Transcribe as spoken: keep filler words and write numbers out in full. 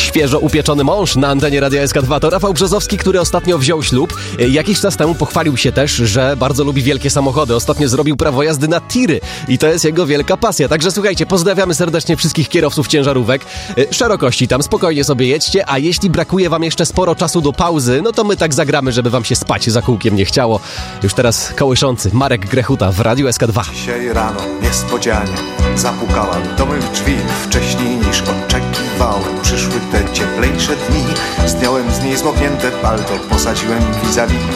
świeżo upieczony mąż na antenie Radia S K dwa. To Rafał Brzozowski, który ostatnio wziął ślub. Jakiś czas temu pochwalił się też, że bardzo lubi wielkie samochody. Ostatnio zrobił prawo jazdy na tiry i to jest jego wielka pasja. Także słuchajcie, pozdrawiamy serdecznie wszystkich kierowców ciężarówek. Szerokości tam, spokojnie sobie jedźcie, a jeśli brakuje wam jeszcze sporo czasu do pauzy, no to my tak zagramy, żeby wam się spać za kółkiem nie chciało. Już teraz kołyszący Marek Grechuta w Radiu S K dwa. Dzisiaj rano niespodzianie zapukałam do mych drzwi wcześniej niż oczekiwałem. Przyszły te cieplejsze dni, zdjąłem z niej zmoknięte palto, posadziłem vis-a-vis.